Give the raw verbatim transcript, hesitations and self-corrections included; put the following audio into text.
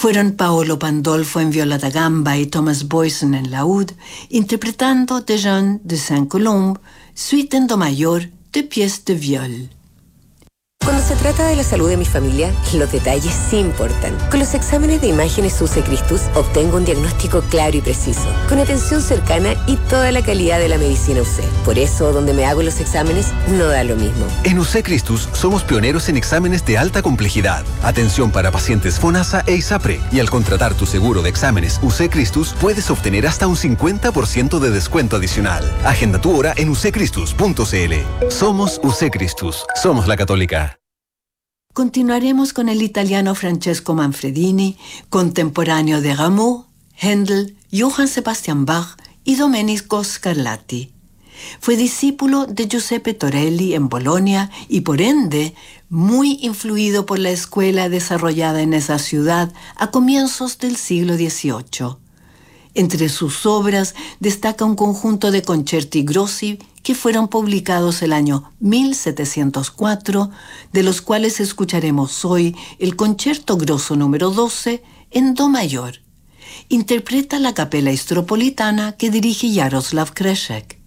Fueron Paolo Pandolfo en viola da gamba y Thomas Boyson en laúd, interpretando de Jean de Saint-Colombe, suite en do mayor de pièces de viol. Cuando se trata de la salud de mi familia, los detalles sí importan. Con los exámenes de imágenes U C Christus obtengo un diagnóstico claro y preciso, con atención cercana y toda la calidad de la medicina U C. Por eso, donde me hago los exámenes, no da lo mismo. En U C Christus somos pioneros en exámenes de alta complejidad. Atención para pacientes FONASA e ISAPRE. Y al contratar tu seguro de exámenes U C Christus, puedes obtener hasta un cincuenta por ciento de descuento adicional. Agenda tu hora en u c christus punto c l. Somos U C Christus. Somos la Católica. Continuaremos con el italiano Francesco Manfredini, contemporáneo de Rameau, Händel, Johann Sebastian Bach y Domenico Scarlatti. Fue discípulo de Giuseppe Torelli en Bolonia y, por ende, muy influido por la escuela desarrollada en esa ciudad a comienzos del siglo dieciocho. Entre sus obras destaca un conjunto de concerti grossi que fueron publicados el año mil setecientos cuatro, de los cuales escucharemos hoy el Concerto Grosso número doce en do mayor. Interpreta la Capella Istropolitana que dirige Jaroslav Kreshek.